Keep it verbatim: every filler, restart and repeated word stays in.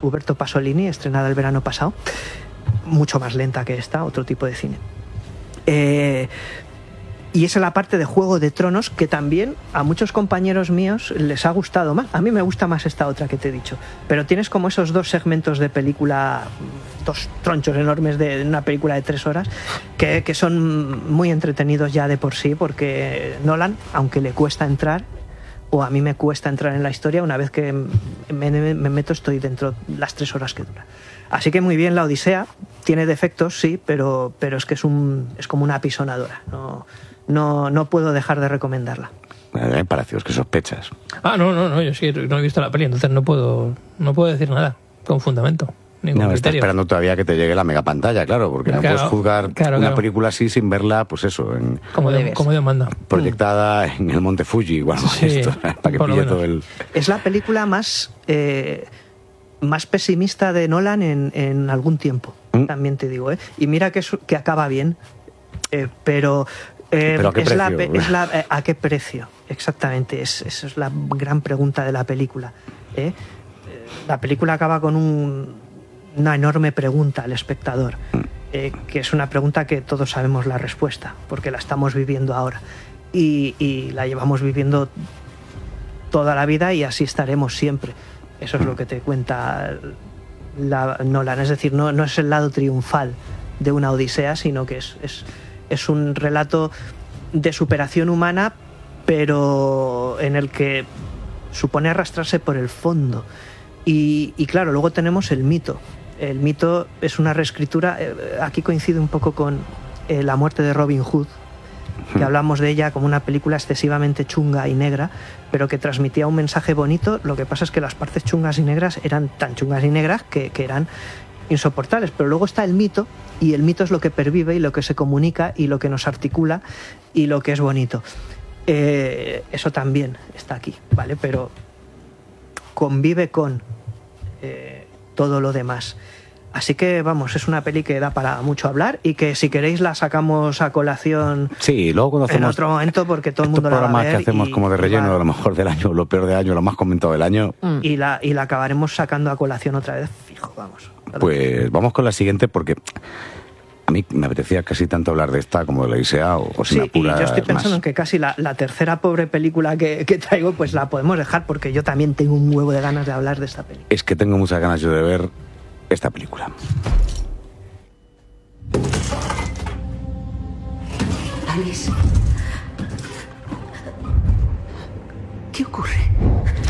Uberto Pasolini, estrenada el verano pasado, mucho más lenta que esta, otro tipo de cine. Eh, y esa es la parte de Juego de Tronos que también a muchos compañeros míos les ha gustado más. A mí me gusta más esta otra que te he dicho, pero tienes como esos dos segmentos de película, dos tronchos enormes de una película de tres horas que, que son muy entretenidos ya de por sí, porque Nolan, aunque le cuesta entrar, o a mí me cuesta entrar en la historia, una vez que me, me meto estoy dentro las tres horas que dura. Así que muy bien la Odisea, tiene defectos, sí, pero, pero es que es, un, es como una apisonadora. No, no, no puedo dejar de recomendarla. Me pareció, es que sospechas. Ah, no, no, no, yo sí no he visto la peli, entonces no puedo, no puedo decir nada con fundamento. No, está esperando todavía que te llegue la mega pantalla, claro, porque claro, no puedes juzgar claro, una claro. película así sin verla, pues eso, en, como, de, como Dios manda. Proyectada en el Monte Fuji, igual sí, esto, para que pille todo el... Es la película más eh, más pesimista de Nolan en, en algún tiempo, ¿Mm? también te digo, ¿eh? Y mira que, es, que acaba bien, eh, pero... Eh, ¿Pero a qué es precio? La, es la, eh, ¿A qué precio? Exactamente, es, esa es la gran pregunta de la película. ¿eh? La película acaba con un, una enorme pregunta al espectador, eh, que es una pregunta que todos sabemos la respuesta, porque la estamos viviendo ahora. Y, y la llevamos viviendo toda la vida y así estaremos siempre. Eso es lo que te cuenta la Nolan. Es decir, no, no es el lado triunfal de una odisea, sino que es... es Es un relato de superación humana, pero en el que supone arrastrarse por el fondo. Y, y claro, luego tenemos el mito. El mito es una reescritura, eh, aquí coincide un poco con eh, La muerte de Robin Hood, que hablamos de ella como una película excesivamente chunga y negra, pero que transmitía un mensaje bonito. Lo que pasa es que las partes chungas y negras eran tan chungas y negras que, que eran insoportables, pero luego está el mito, y el mito es lo que pervive y lo que se comunica y lo que nos articula y lo que es bonito. Eh, eso también está aquí, ¿vale? Pero convive con eh, todo lo demás. Así que, vamos, es una peli que da para mucho hablar y que si queréis la sacamos a colación sí, luego cuando hacemos en otro momento porque todo el mundo la va a ver. Estos programas que hacemos y, como de relleno, va, a lo mejor del año, lo peor del año, lo más comentado del año. Y la, y la acabaremos sacando a colación otra vez, fijo, vamos. Pues vamos con la siguiente porque a mí me apetecía casi tanto hablar de esta como de la Odisea o, o si sí, me apuras y yo estoy pensando más. en que casi la, la tercera pobre película que, que traigo pues la podemos dejar porque yo también tengo un huevo de ganas de hablar de esta peli. Es que tengo muchas ganas yo de ver esta película. Alice, ¿qué ocurre?